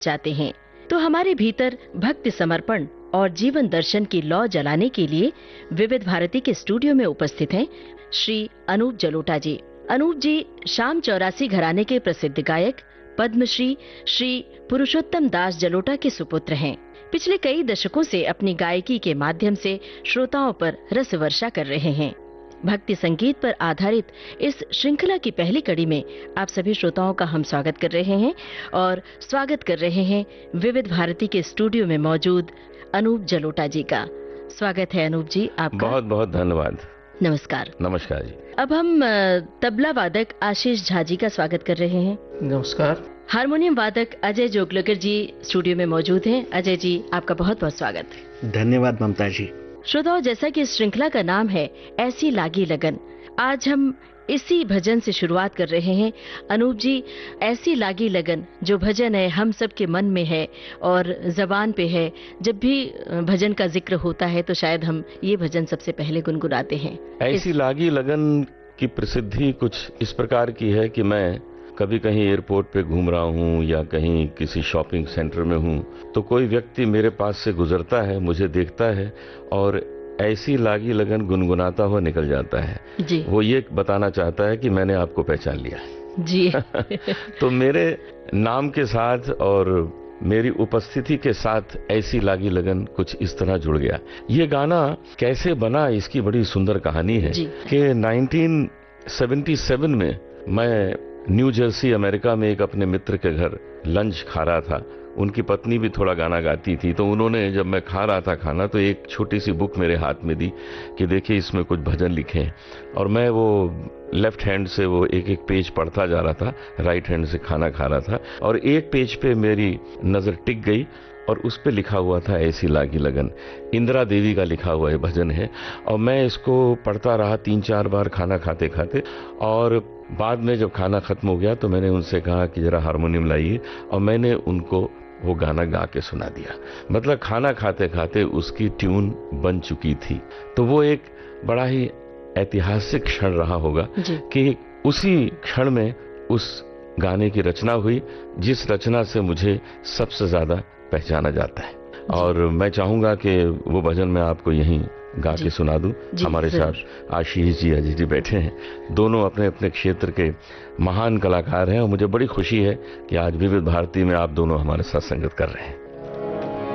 चाहते हैं तो हमारे भीतर भक्ति समर्पण और जीवन दर्शन की लौ जलाने के लिए विविध भारती के स्टूडियो में उपस्थित हैं श्री अनूप जलोटा जी। अनूप जी शाम 84 घराने के प्रसिद्ध गायक पद्मश्री श्री पुरुषोत्तम दास जलोटा के सुपुत्र हैं। पिछले कई दशकों से अपनी गायकी के माध्यम से श्रोताओं पर रस वर्षा कर रहे हैं। भक्ति संगीत पर आधारित इस श्रृंखला की पहली कड़ी में आप सभी श्रोताओं का हम स्वागत कर रहे हैं और स्वागत कर रहे हैं विविध भारती के स्टूडियो में मौजूद अनूप जलोटा जी का। स्वागत है अनूप जी आपका। बहुत बहुत धन्यवाद। नमस्कार। नमस्कार जी। अब हम तबला वादक आशीष झा जी का स्वागत कर रहे हैं। नमस्कार। हारमोनियम वादक अजय जोगलकर जी स्टूडियो में मौजूद हैं। अजय जी आपका बहुत बहुत स्वागत। धन्यवाद ममता जी। श्रोताओं, जैसा कि इस श्रृंखला का नाम है ऐसी लागी लगन, आज हम इसी भजन से शुरुआत कर रहे हैं। अनूप जी, ऐसी लागी लगन जो भजन है हम सब के मन में है और जबान पे है। जब भी भजन का जिक्र होता है तो शायद हम ये भजन सबसे पहले गुनगुनाते हैं। ऐसी लागी लगन की प्रसिद्धि कुछ इस प्रकार की है कि मैं कभी कहीं एयरपोर्ट पे घूम रहा हूँ या कहीं किसी शॉपिंग सेंटर में हूँ तो कोई व्यक्ति मेरे पास से गुजरता है, मुझे देखता है और ऐसी लागी लगन गुनगुनाता हुआ निकल जाता है जी। वो ये बताना चाहता है कि मैंने आपको पहचान लिया है जी। तो मेरे नाम के साथ और मेरी उपस्थिति के साथ ऐसी लागी लगन कुछ इस तरह जुड़ गया। ये गाना कैसे बना, इसकी बड़ी सुंदर कहानी है कि 1977 में मैं न्यू जर्सी अमेरिका में एक अपने मित्र के घर लंच खा रहा था। उनकी पत्नी भी थोड़ा गाना गाती थी, तो उन्होंने जब मैं खा रहा था खाना तो एक छोटी सी बुक मेरे हाथ में दी कि देखिए इसमें कुछ भजन लिखे हैं। और मैं वो लेफ्ट हैंड से वो एक एक पेज पढ़ता जा रहा था, राइट हैंड से खाना खा रहा था और एक पेज पे मेरी नजर टिक गई और उस पे लिखा हुआ था ऐसी लागी लगन। इंदिरा देवी का लिखा हुआ ये भजन है और मैं इसको पढ़ता रहा 3-4 बार खाना खाते खाते। और बाद में जब खाना खत्म हो गया तो मैंने उनसे कहा कि जरा हारमोनियम लाइए और मैंने उनको वो गाना गा के सुना दिया। मतलब खाना खाते खाते उसकी ट्यून बन चुकी थी। तो वो एक बड़ा ही ऐतिहासिक क्षण रहा होगा कि उसी क्षण में उस गाने की रचना हुई जिस रचना से मुझे सबसे ज्यादा पहचाना जाता है। और मैं चाहूंगा कि वो भजन मैं आपको यहीं गा के सुना दूं। हमारे साथ आशीष जी, अजय जी बैठे हैं। दोनों अपने अपने क्षेत्र के महान कलाकार हैं और मुझे बड़ी खुशी है कि आज विविध भारती में आप दोनों हमारे साथ संगत कर रहे हैं।